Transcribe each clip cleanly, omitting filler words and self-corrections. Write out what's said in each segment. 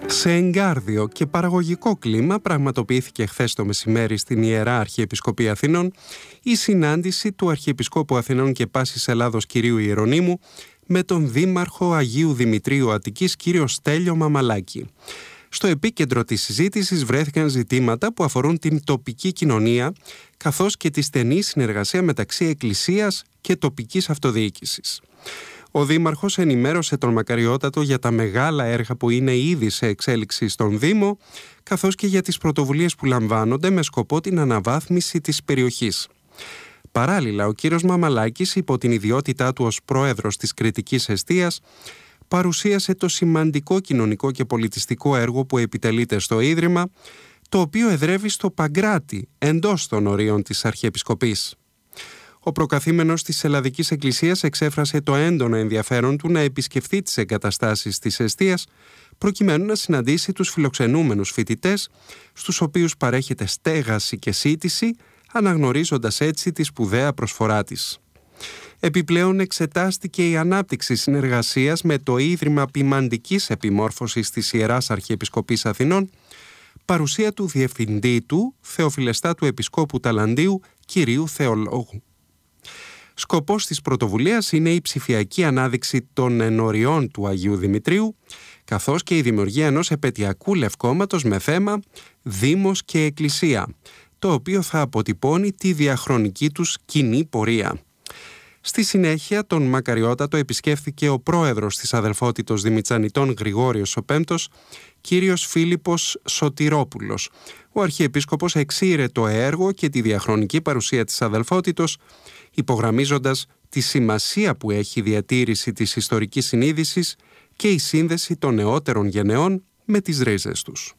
Σε εγκάρδιο και παραγωγικό κλίμα πραγματοποιήθηκε χθες το μεσημέρι στην Ιερά Αρχιεπισκοπή Αθηνών η συνάντηση του Αρχιεπισκόπου Αθηνών και Πάσης Ελλάδος κ. Ιερονύμου με τον Δήμαρχο Αγίου Δημητρίου Αττικής κ. Στέλιο Μαμαλάκη. Στο επίκεντρο της συζήτησης βρέθηκαν ζητήματα που αφορούν την τοπική κοινωνία καθώς και τη στενή συνεργασία μεταξύ Εκκλησίας και τοπικής αυτοδιοίκησης. Ο Δήμαρχος ενημέρωσε τον Μακαριότατο για τα μεγάλα έργα που είναι ήδη σε εξέλιξη στον Δήμο, καθώς και για τις πρωτοβουλίες που λαμβάνονται με σκοπό την αναβάθμιση της περιοχής. Παράλληλα, ο κύριος Μαμαλάκης, υπό την ιδιότητά του ως πρόεδρος της Κρητικής Εστίας, παρουσίασε το σημαντικό κοινωνικό και πολιτιστικό έργο που επιτελείται στο Ίδρυμα, το οποίο εδρεύει στο Παγκράτη, εντός των ορίων της Αρχιεπισκοπής. Ο προκαθήμενος της Ελλαδικής Εκκλησίας εξέφρασε το έντονο ενδιαφέρον του να επισκεφθεί τις εγκαταστάσεις της εστίας, προκειμένου να συναντήσει τους φιλοξενούμενους φοιτητές, στους οποίους παρέχεται στέγαση και σύτηση, αναγνωρίζοντας έτσι τη σπουδαία προσφορά της. Επιπλέον εξετάστηκε η ανάπτυξη συνεργασίας με το Ίδρυμα Ποιμαντικής Επιμόρφωσης της Ιεράς Αρχιεπισκοπής Αθηνών, παρουσία του Διευθυντή του, Θεοφιλεστάτου Επισκόπου Ταλαντίου, κυρίου Θεολόγου. Σκοπός της πρωτοβουλίας είναι η ψηφιακή ανάδειξη των ενωριών του Αγίου Δημητρίου, καθώς και η δημιουργία ενός επετειακού λευκώματος με θέμα «Δήμος και Εκκλησία», το οποίο θα αποτυπώνει τη διαχρονική τους κοινή πορεία. Στη συνέχεια, τον Μακαριότατο επισκέφθηκε ο πρόεδρος της Αδελφότητος Δημητσανιτών Γρηγόριος ο Πέμπτος, κύριος Φίλιππος Σωτηρόπουλος. Ο Αρχιεπίσκοπος εξήρε το έργο και τη διαχρονική παρουσία της Αδελφότητος, υπογραμμίζοντας τη σημασία που έχει η διατήρηση της ιστορικής συνείδησης και η σύνδεση των νεότερων γενεών με τις ρίζες τους.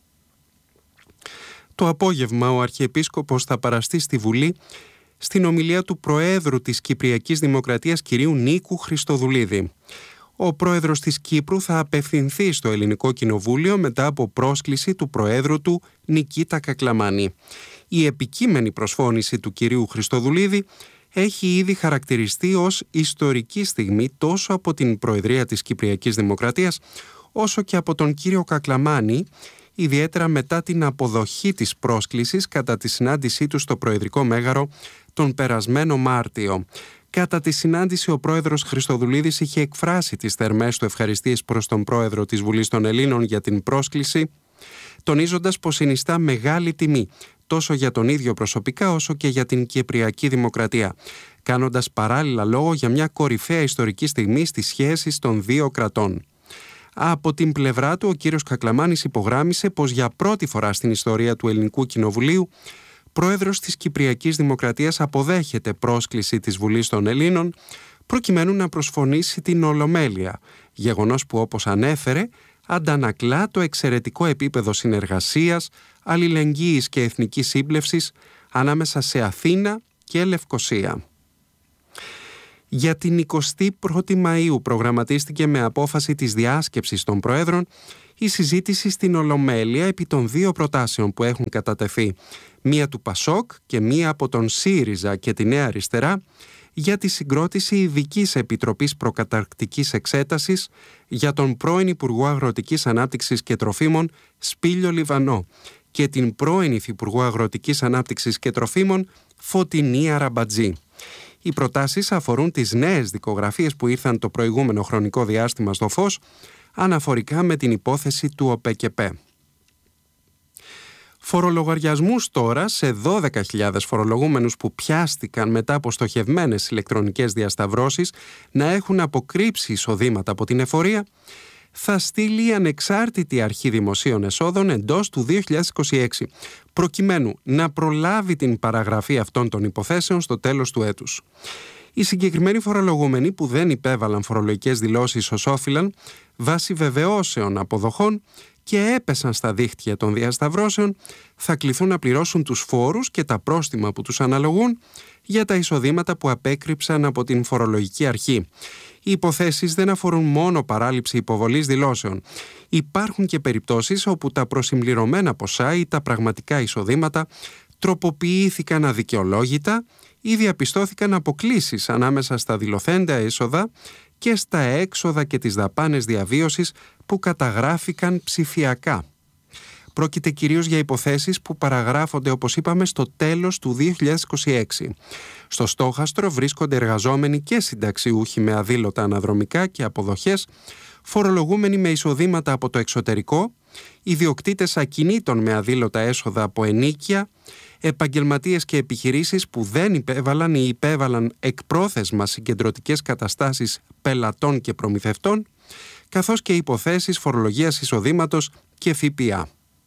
Το απόγευμα ο Αρχιεπίσκοπος θα παραστεί στη Βουλή στην ομιλία του Προέδρου της Κυπριακής Δημοκρατίας κυρίου Νίκου Χριστοδουλίδη. Ο πρόεδρος της Κύπρου θα απευθυνθεί στο Ελληνικό Κοινοβούλιο μετά από πρόσκληση του Προέδρου του Νικήτα Κακλαμάνη. Η επικείμενη προσφώνηση του κυρίου Χριστοδουλίδη έχει ήδη χαρακτηριστεί ως ιστορική στιγμή τόσο από την Προεδρία της Κυπριακής Δημοκρατίας όσο και από τον κύριο Κακλαμάνη, ιδιαίτερα μετά την αποδοχή της πρόσκλησης κατά τη συνάντησή του στο Προεδρικό Μέγαρο τον περασμένο Μάρτιο. Κατά τη συνάντηση, ο πρόεδρος Χριστοδουλίδης είχε εκφράσει τις θερμές του ευχαριστίες προς τον πρόεδρο της Βουλής των Ελλήνων για την πρόσκληση, τονίζοντας πως συνιστά μεγάλη τιμή τόσο για τον ίδιο προσωπικά όσο και για την Κυπριακή Δημοκρατία, κάνοντας παράλληλα λόγο για μια κορυφαία ιστορική στιγμή στις σχέσεις των δύο κρατών. Από την πλευρά του, ο κύριος Κακλαμάνης υπογράμμισε πως για πρώτη φορά στην ιστορία του Ελληνικού Κοινοβουλίου, πρόεδρος της Κυπριακής Δημοκρατίας αποδέχεται πρόσκληση της Βουλής των Ελλήνων προκειμένου να προσφωνήσει την Ολομέλεια, γεγονός που, όπως ανέφερε, αντανακλά το εξαιρετικό επίπεδο συνεργασίας, αλληλεγγύης και εθνικής σύμπλευσης ανάμεσα σε Αθήνα και Λευκοσία. Για την 21η Μαΐου προγραμματίστηκε με απόφαση της διάσκεψης των Προέδρων η συζήτηση στην Ολομέλεια επί των δύο προτάσεων που έχουν κατατεθεί, μία του Πασόκ και μία από τον ΣΥΡΙΖΑ και τη Νέα Αριστερά, για τη συγκρότηση ειδικής επιτροπής προκαταρκτικής εξέτασης για τον πρώην Υπουργό Αγροτικής Ανάπτυξης και Τροφίμων Σπύλιο Λιβανό και την πρώην Υφυπουργό Αγροτικής Ανάπτυξης και Τροφίμων Φωτεινή Αραμπατζή. Οι προτάσεις αφορούν τις νέες δικογραφίες που ήρθαν το προηγούμενο χρονικό διάστημα στο φως, αναφορικά με την υπόθεση του ΟΠΕΚΕΠΕ. Φορολογαριασμούς τώρα σε 12.000 φορολογούμενους που πιάστηκαν μετά από στοχευμένες ηλεκτρονικές διασταυρώσεις να έχουν αποκρύψει εισοδήματα από την εφορία, θα στείλει η Ανεξάρτητη Αρχή Δημοσίων Εσόδων εντός του 2026, προκειμένου να προλάβει την παραγραφή αυτών των υποθέσεων στο τέλος του έτους. Οι συγκεκριμένοι φορολογούμενοι που δεν υπέβαλαν φορολογικές δηλώσεις ως όφυλαν, βάσει βεβαιώσεων αποδοχών και έπεσαν στα δίχτυα των διασταυρώσεων, θα κληθούν να πληρώσουν τους φόρους και τα πρόστιμα που τους αναλογούν για τα εισοδήματα που απέκρυψαν από την φορολογική αρχή. Οι υποθέσεις δεν αφορούν μόνο παράληψη υποβολής δηλώσεων. Υπάρχουν και περιπτώσεις όπου τα προσυμπληρωμένα ποσά ή τα πραγματικά εισοδήματα τροποποιήθηκαν αδικαιολόγητα ή διαπιστώθηκαν αποκλίσεις ανάμεσα στα δηλωθέντα έσοδα και στα έξοδα και τις δαπάνες διαβίωσης που καταγράφηκαν ψηφιακά. Πρόκειται κυρίως για υποθέσεις που παραγράφονται, όπως είπαμε, στο τέλος του 2026. Στο στόχαστρο βρίσκονται εργαζόμενοι και συνταξιούχοι με αδήλωτα αναδρομικά και αποδοχές, φορολογούμενοι με εισοδήματα από το εξωτερικό, ιδιοκτήτες ακινήτων με αδήλωτα έσοδα από ενοίκια, επαγγελματίες και επιχειρήσεις που δεν υπέβαλαν ή υπέβαλαν εκπρόθεσμα συγκεντρωτικές καταστάσεις πελατών και προμηθευτών, καθώς και υποθέσεις φορολογίας εισοδήματος και ΦΠΑ.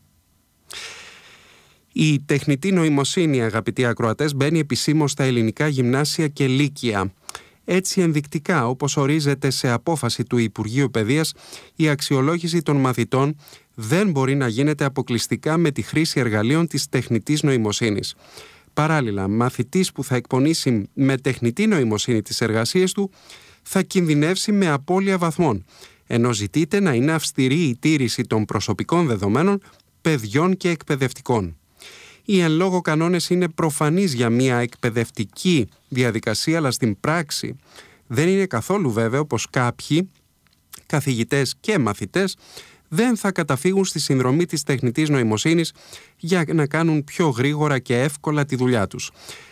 Η τεχνητή νοημοσύνη, αγαπητοί ακροατές, μπαίνει επισήμως στα ελληνικά γυμνάσια και λύκεια. Έτσι ενδεικτικά, όπως ορίζεται σε απόφαση του Υπουργείου Παιδείας, η αξιολόγηση των μαθητών δεν μπορεί να γίνεται αποκλειστικά με τη χρήση εργαλείων της τεχνητής νοημοσύνης. Παράλληλα, μαθητής που θα εκπονήσει με τεχνητή νοημοσύνη τις εργασίες του θα κινδυνεύσει με απώλεια βαθμών, ενώ ζητείται να είναι αυστηρή η τήρηση των προσωπικών δεδομένων παιδιών και εκπαιδευτικών. Οι εν λόγω κανόνες είναι προφανείς για μια εκπαιδευτική διαδικασία, αλλά στην πράξη δεν είναι καθόλου βέβαιο πως κάποιοι καθηγητές και μαθητές δεν θα καταφύγουν στη συνδρομή της τεχνητής νοημοσύνης για να κάνουν πιο γρήγορα και εύκολα τη δουλειά τους.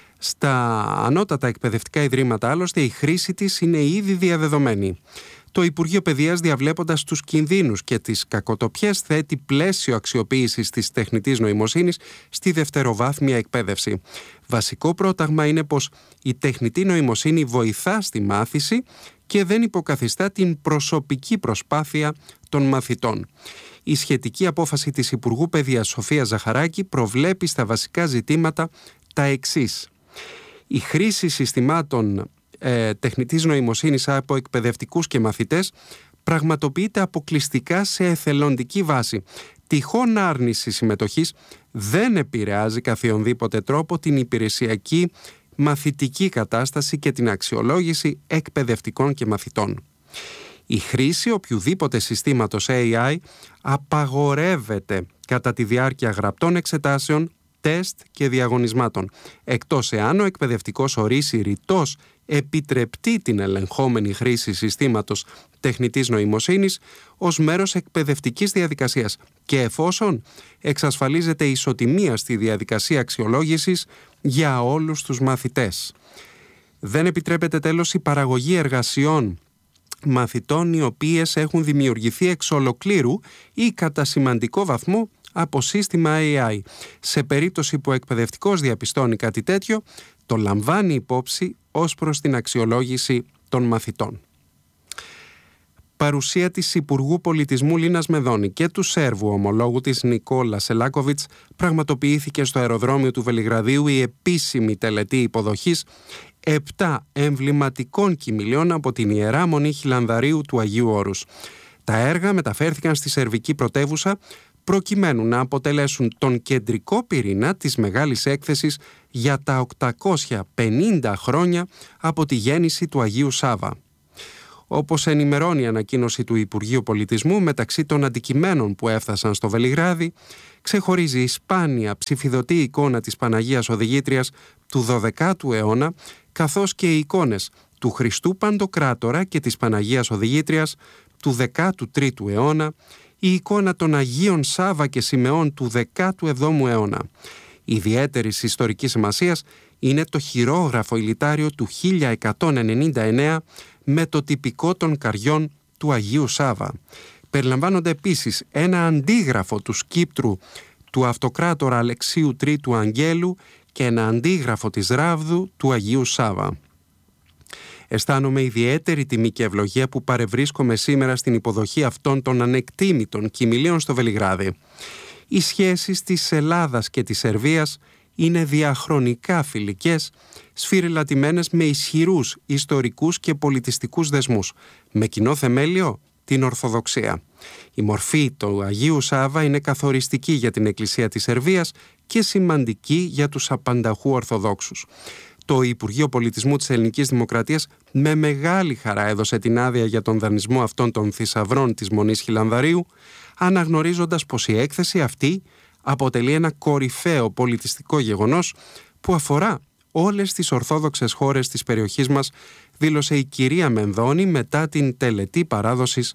Στα ανώτατα εκπαιδευτικά ιδρύματα, άλλωστε, η χρήση της είναι ήδη διαδεδομένη. Το Υπουργείο Παιδείας, διαβλέποντας τους κινδύνους και τις κακοτοπιές, θέτει πλαίσιο αξιοποίησης της τεχνητής νοημοσύνης στη δευτεροβάθμια εκπαίδευση. Βασικό πρόταγμα είναι πως η τεχνητή νοημοσύνη βοηθά στη μάθηση και δεν υποκαθιστά την προσωπική προσπάθεια των μαθητών. Η σχετική απόφαση της Υπουργού Παιδείας Σοφία Ζαχαράκη προβλέπει στα βασικά ζητήματα τα εξής. Η χρήση συστημάτων τεχνητής νοημοσύνης από εκπαιδευτικούς και μαθητές πραγματοποιείται αποκλειστικά σε εθελοντική βάση. Τυχόν άρνηση συμμετοχής δεν επηρεάζει καθιονδήποτε τρόπο την υπηρεσιακή μαθητική κατάσταση και την αξιολόγηση εκπαιδευτικών και μαθητών. Η χρήση οποιουδήποτε συστήματος AI απαγορεύεται κατά τη διάρκεια γραπτών εξετάσεων, τεστ και διαγωνισμάτων, εκτός εάν ο εκπαιδευτικός ορίσει ρητός επιτρεπτεί την ελεγχόμενη χρήση συστήματος τεχνητής νοημοσύνης ως μέρος εκπαιδευτικής διαδικασίας και εφόσον εξασφαλίζεται ισοτιμία στη διαδικασία αξιολόγησης για όλους τους μαθητές. Δεν επιτρέπεται τέλος η παραγωγή εργασιών μαθητών οι οποίες έχουν δημιουργηθεί εξ ολοκλήρου ή κατά σημαντικό βαθμό από σύστημα AI. Σε περίπτωση που ο εκπαιδευτικός διαπιστώνει κάτι τέτοιο, το λαμβάνει υπόψη ως προς την αξιολόγηση των μαθητών. Παρουσία της Υπουργού Πολιτισμού Λίνας Μεδόνη και του Σέρβου ομολόγου της Νικόλα Σελάκοβιτς πραγματοποιήθηκε στο αεροδρόμιο του Βελιγραδίου η επίσημη τελετή υποδοχής 7 εμβληματικών κοιμηλιών από την Ιερά Μονή Χιλανδαρίου του Αγίου Όρους. Τα έργα μεταφέρθηκαν στη σερβική πρωτεύουσα προκειμένου να αποτελέσουν τον κεντρικό πυρήνα της μεγάλης έκθεσης για τα 850 χρόνια από τη γέννηση του Αγίου Σάβα. Όπως ενημερώνει η ανακοίνωση του Υπουργείου Πολιτισμού, μεταξύ των αντικειμένων που έφτασαν στο Βελιγράδι, ξεχωρίζει η σπάνια ψηφιδωτή εικόνα της Παναγίας Οδηγήτριας του 12ου αιώνα, καθώς και οι εικόνες του Χριστού Παντοκράτορα και της Παναγίας Οδηγήτριας του 13ου αιώνα, η εικόνα των Αγίων Σάβα και Σιμεών του 17ου αιώνα. Ιδιαίτερης ιστορικής σημασίας είναι το χειρόγραφο ηλιτάριο του 1199 με το τυπικό των καριών του Αγίου Σάβα. Περιλαμβάνονται επίσης ένα αντίγραφο του σκύπτρου του Αυτοκράτορα Αλεξίου Τρίτου Αγγέλου και ένα αντίγραφο της Ράβδου του Αγίου Σάβα. Αισθάνομαι ιδιαίτερη τιμή και ευλογία που παρευρίσκομαι σήμερα στην υποδοχή αυτών των ανεκτήμητων κοιμηλίων στο Βελιγράδι. Οι σχέσεις της Ελλάδας και της Σερβίας είναι διαχρονικά φιλικές, σφυριλατημένες με ισχυρούς ιστορικούς και πολιτιστικούς δεσμούς, με κοινό θεμέλιο την Ορθοδοξία. Η μορφή του Αγίου Σάβα είναι καθοριστική για την Εκκλησία της Σερβίας και σημαντική για τους απανταχού Ορθοδόξους. Το Υπουργείο Πολιτισμού της Ελληνικής Δημοκρατίας με μεγάλη χαρά έδωσε την άδεια για τον δανεισμό αυτών των θησαυρών της Μονής Χιλανδαρίου, αναγνωρίζοντας πως η έκθεση αυτή αποτελεί ένα κορυφαίο πολιτιστικό γεγονός που αφορά όλες τις ορθόδοξες χώρες της περιοχής μας, δήλωσε η κυρία Μενδώνη μετά την τελετή παράδοσης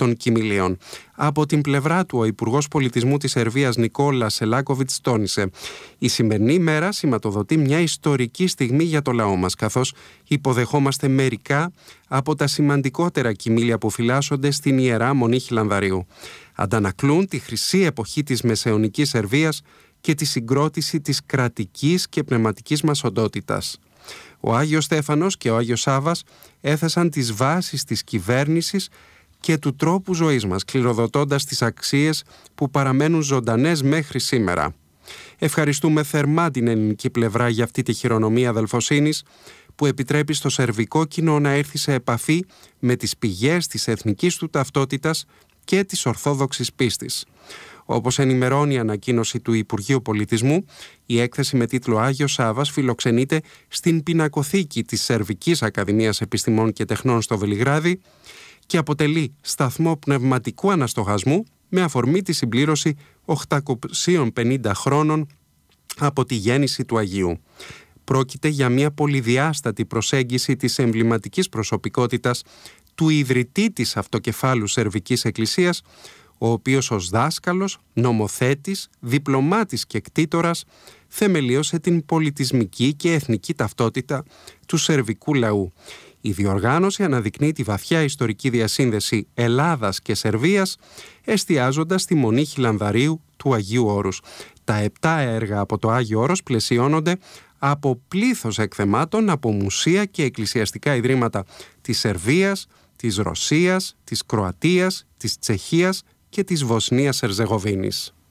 των κοιμηλίων. Από την πλευρά του, ο Υπουργός Πολιτισμού της Σερβίας Νικόλα Σελάκοβιτς τόνισε: «Η σημερινή μέρα σηματοδοτεί μια ιστορική στιγμή για το λαό μας, καθώς υποδεχόμαστε μερικά από τα σημαντικότερα κοιμήλια που φυλάσσονται στην Ιερά Μονή Χιλανδαρίου. Αντανακλούν τη χρυσή εποχή της μεσαιωνικής Σερβίας και τη συγκρότηση της κρατικής και πνευματικής μας οντότητας». Ο Άγιος Στέφανος και ο Άγιος Σάββας έθεσαν τις βάσεις της κυβέρνησης και του τρόπου ζωής μας, κληροδοτώντας τις αξίες που παραμένουν ζωντανές μέχρι σήμερα. Ευχαριστούμε θερμά την ελληνική πλευρά για αυτή τη χειρονομία αδελφοσύνης που επιτρέπει στο σερβικό κοινό να έρθει σε επαφή με τις πηγές της εθνικής του ταυτότητας και της ορθόδοξης πίστης. Όπως ενημερώνει η ανακοίνωση του Υπουργείου Πολιτισμού, η έκθεση με τίτλο «Άγιος Σάββας» φιλοξενείται στην πινακοθήκη της Σερβικής Ακαδημίας Επιστημών και Τεχνών στο Βελιγράδι και αποτελεί σταθμό πνευματικού αναστοχασμού με αφορμή τη συμπλήρωση 850 χρόνων από τη γέννηση του Αγίου. Πρόκειται για μια πολυδιάστατη προσέγγιση της εμβληματικής προσωπικότητας του ιδρυτή της αυτοκεφάλου Σερβικής Εκκλησίας, ο οποίος ως δάσκαλος, νομοθέτης, διπλωμάτης και κτήτορας θεμελίωσε την πολιτισμική και εθνική ταυτότητα του σερβικού λαού. Η διοργάνωση αναδεικνύει τη βαθιά ιστορική διασύνδεση Ελλάδας και Σερβίας, εστιάζοντας στη Μονή Χιλανδαρίου του Αγίου Όρους. Τα 7 έργα από το Άγιο Όρος πλαισιώνονται από πλήθος εκθεμάτων από μουσεία και εκκλησιαστικά ιδρύματα της Σερβίας, της Ρωσίας, της Κροατίας, της Τσεχίας και της Βοσνίας Ερζεγοβίνης.